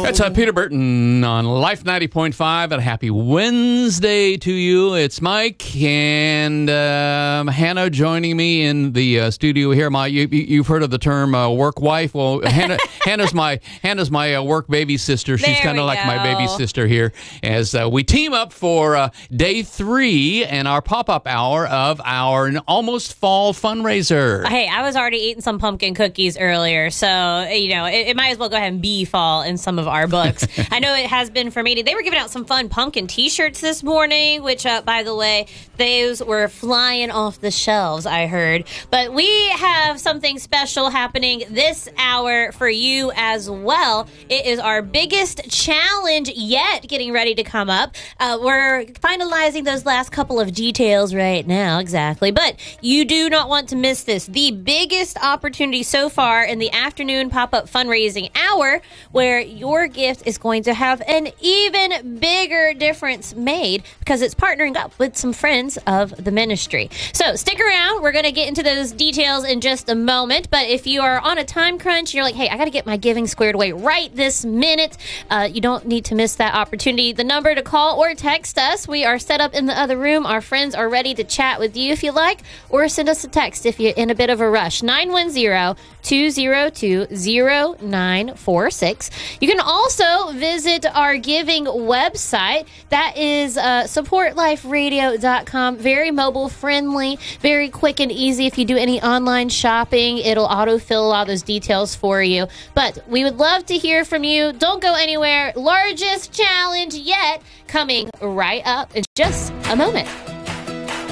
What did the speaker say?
That's Peter Burton on Life 90.5, and a happy Wednesday to you. It's Mike and Hannah joining me in the studio here. You've heard of the term work wife. Well, Hannah's my work baby sister. She's kind of like my baby sister here as we team up for day 3 and our pop-up hour of our almost fall fundraiser. Hey, I was already eating some pumpkin cookies earlier, so it might as well go ahead and be fall in some of our books. I know it has been for me. They were giving out some fun pumpkin T-shirts this morning, which, by the way, those were flying off the shelves, I heard. But we have something special happening this hour for you as well. It is our biggest challenge yet getting ready to come up. We're finalizing those last couple of details right now, exactly. But you do not want to miss this. The biggest opportunity so far in the afternoon pop-up fundraising hour, where your gift is going to have an even bigger difference made because it's partnering up with some friends of the ministry. So stick around. We're going to get into those details in just a moment. But if you are on a time crunch, you're like, hey, I got to get my giving squared away right this minute. You don't need to miss that opportunity. The number to call or text us. We are set up in the other room. Our friends are ready to chat with you if you like, or send us a text if you're in a bit of a rush. 910-202-0946. You can also visit our giving website. That is supportliferadio.com. Very mobile friendly, very quick and easy. If you do any online shopping, it'll autofill a lot of those details for you. But we would love to hear from you. Don't go anywhere. Largest challenge yet coming right up in just a moment.